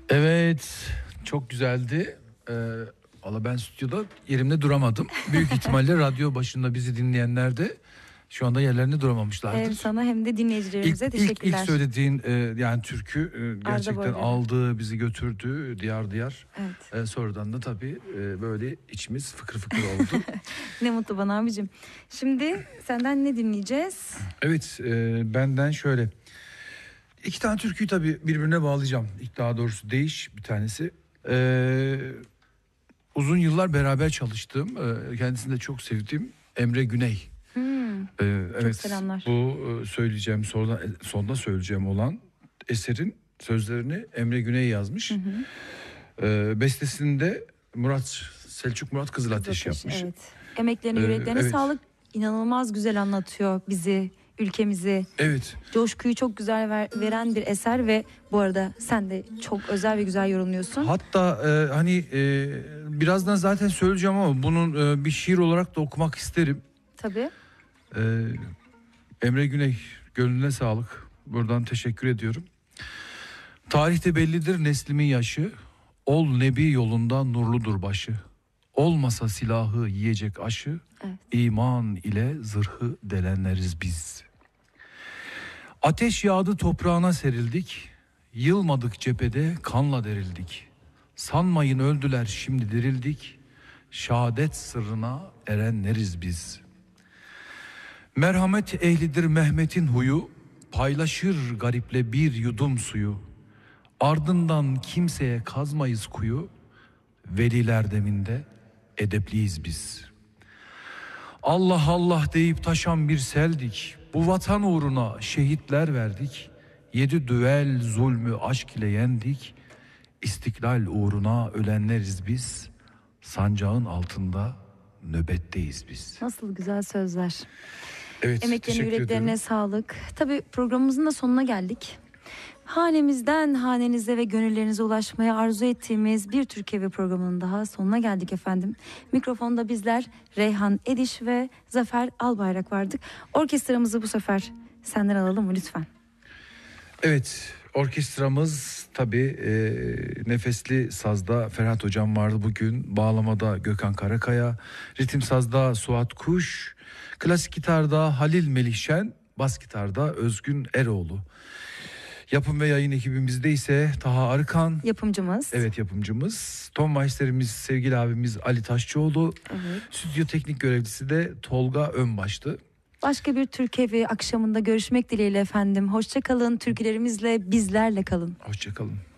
Evet, çok güzeldi. Valla ben stüdyoda yerimde duramadım. Büyük ihtimalle radyo başında bizi dinleyenler de şu anda yerlerinde duramamışlardır. Hem sana hem de dinleyicilerimize teşekkürler. İlk söylediğin yani türkü gerçekten Boyları. aldı, bizi götürdü diyar diyar. Evet. Sonradan da tabii böyle içimiz fıkır fıkır oldu. Ne mutlu bana abicim. Şimdi senden ne dinleyeceğiz? Evet, benden şöyle. İki tane türküyü tabii birbirine bağlayacağım. Daha doğrusu değiş bir tanesi. Uzun yıllar beraber çalıştığım, kendisini de çok sevdiğim Emre Güney. Evet, çok selamlar. Bu söyleyeceğim sonda söyleyeceğim olan eserin sözlerini Emre Güney yazmış. Bestesinde Selçuk Murat Kızılateş yapmış. Evet. Emeklerine, yüreklerine evet. sağlık. İnanılmaz güzel anlatıyor bizi, ülkemizi. Evet. Coşkuyu çok güzel veren bir eser ve bu arada sen de çok özel ve güzel yorumluyorsun. Hatta birazdan zaten söyleyeceğim ama bunun bir şiir olarak da okumak isterim. Tabii. Emre Güney, gönlüne sağlık. Buradan teşekkür ediyorum. Tarihte bellidir neslimin yaşı. Ol nebi yolunda nurludur başı. Olmasa silahı yiyecek aşı. Evet. İman ile zırhı delenleriz biz. Ateş yağdı toprağına serildik. Yılmadık cephede kanla derildik. Sanmayın öldüler şimdi dirildik. Şehadet sırrına erenleriz biz. Merhamet ehlidir Mehmet'in huyu. Paylaşır gariple bir yudum suyu. Ardından kimseye kazmayız kuyu. Veliler deminde edepliyiz biz. Allah Allah deyip taşan bir seldik. Bu vatan uğruna şehitler verdik. 7 düel zulmü aşk ile yendik. İstiklal uğruna ölenleriz biz. Sancağın altında nöbetteyiz biz. Nasıl güzel sözler. Evet, emeklerine, yüreklerine sağlık. Tabii programımızın da sonuna geldik. Hanemizden hanenize ve gönüllerinize ulaşmaya arzu ettiğimiz bir Türkiye programının daha sonuna geldik efendim. Mikrofonda bizler Reyhan Ediş ve Zafer Albayrak vardık. Orkestramızı bu sefer senden alalım mı lütfen? Evet, orkestramız tabii nefesli sazda Ferhat Hocam vardı bugün. Bağlamada Gökhan Karakaya, ritim sazda Suat Kuş, klasik gitarda Halil Melihşen, bas gitarda Özgün Eroğlu. Yapım ve yayın ekibimizde ise Taha Arıkan. Yapımcımız. Evet, yapımcımız. Ton maçlarımız sevgili abimiz Ali Taşçıoğlu. Evet. Stüdyo teknik görevlisi de Tolga Önbaş'tı. Başka bir Türk Evi akşamında görüşmek dileğiyle efendim. Hoşça kalın, türkülerimizle bizlerle kalın. Hoşça kalın.